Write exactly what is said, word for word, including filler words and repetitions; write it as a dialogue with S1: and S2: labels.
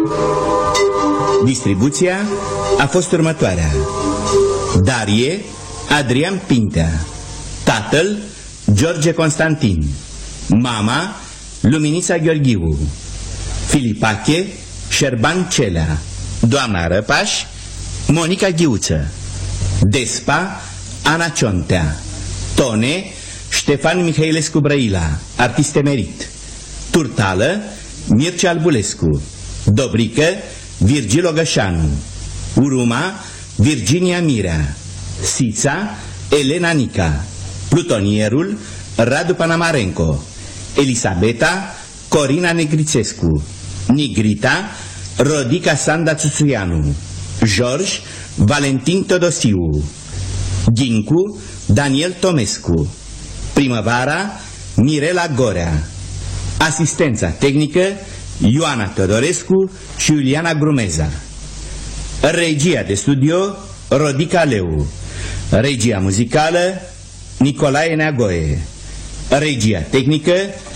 S1: Distribuția a fost următoarea: Darie Adrian Pintea, tatăl George Constantin, mama Luminița Gheorghiu, Filipache Șerban Celea, doamna Răpaș Monica Ghiuță, Despa Ana Ciontea, Tone Ștefan Mihailescu Brăila, artist emerit, Turtală Mircea Albulescu, Dobrică Virgil Ogășanu, Uruma Virginia Mirea, Sița Elena Nica, Plutonierul Radu Panamarenco, Elisabeta Corina Negrițescu, Nigrita Rodica Sanda Țuțuianu, George Valentin Todosiu, Gincu Daniel Tomescu, Primăvara Mirela Gorea, asistența tehnică Ioana Teodorescu și Iuliana Grumeza, regia de studio Rodica Leu, regia muzicală Nicolae Neagoe, regia tehnică